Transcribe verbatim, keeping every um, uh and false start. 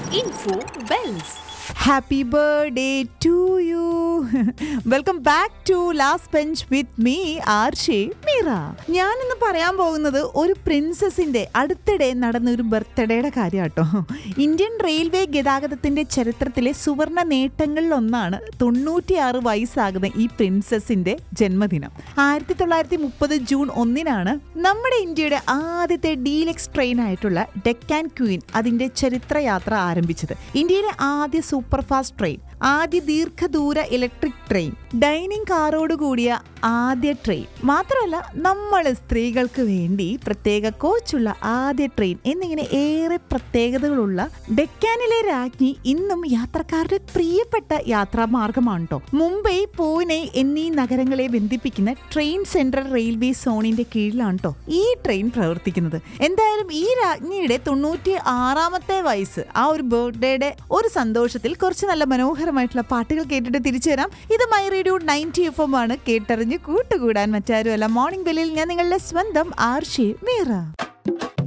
Info Bells. Happy birthday to you. Welcome back to Last Bench with me, ആർഷേ Meera. ഞാൻ ഇന്ന് പറയാൻ പോകുന്നത് ഒരു പ്രിൻസസിന്റെ അടുത്തിടെ നടന്ന ഒരു ബർത്ത്ഡേയുടെ കാര്യാട്ടോ. ഇന്ത്യൻ റെയിൽവേ ഗതാഗതത്തിന്റെ ചരിത്രത്തിലെ സുവർണ നേട്ടങ്ങളിൽ ഒന്നാണ് തൊണ്ണൂറ്റിയാറ് വയസ്സാകുന്ന ഈ പ്രിൻസസിന്റെ ജന്മദിനം. ആയിരത്തി തൊള്ളായിരത്തി മുപ്പത് ജൂൺ ഒന്നിനാണ് നമ്മുടെ ഇന്ത്യയുടെ ആദ്യത്തെ ഡീലക്സ് ട്രെയിൻ ആയിട്ടുള്ള ഡെക്കാൻ ക്വീൻ അതിന്റെ ചരിത്രയാത്ര ആരംഭിച്ചത്. ഇന്ത്യയിലെ ആദ്യ സൂപ്പർ ഫാസ്റ്റ് ട്രെയിൻ, ആദ്യ ദീർഘദൂര ഇലക്ട്രിക് ട്രെയിൻ, ഡൈനിങ് കാറോട് കൂടിയ ആദ്യ ട്രെയിൻ, മാത്രമല്ല നമ്മൾ സ്ത്രീകൾക്ക് വേണ്ടി പ്രത്യേക കോച്ചുള്ള ആദ്യ ട്രെയിൻ എന്നിങ്ങനെ ഏറെ പ്രത്യേകതകളുള്ള ഡെക്കാനിലെ രാജ്ഞി ഇന്നും യാത്രക്കാരുടെ പ്രിയപ്പെട്ട യാത്രാ മാർഗമാണ് കേട്ടോ. മുംബൈ, പൂനെ എന്നീ നഗരങ്ങളെ ബന്ധിപ്പിക്കുന്ന ട്രെയിൻ സെൻട്രൽ റെയിൽവേ സോണിന്റെ കീഴിലാണ് കേട്ടോ ഈ ട്രെയിൻ പ്രവർത്തിക്കുന്നത്. എന്തായാലും ഈ രാജ്ഞിയുടെ തൊണ്ണൂറ്റി ആറാമത്തെ വയസ്സ്, ആ ഒരു ബർത്ത്ഡേയുടെ ഒരു സന്തോഷത്തിൽ കുറച്ച് നല്ല മനോഹരമായിട്ടുള്ള പാട്ടുകൾ കേട്ടിട്ട് തിരിച്ചു വരാം. ഇത് my radio ninety F M ആണ്. കേട്ടറിഞ്ഞ് കൂട്ടുകൂടാൻ മറ്റാരുമല്ല. മോർണിംഗ് ബെല്ലിൽ ഞാൻ നിങ്ങളുടെ സ്വന്തം ആർഷേ മീറ.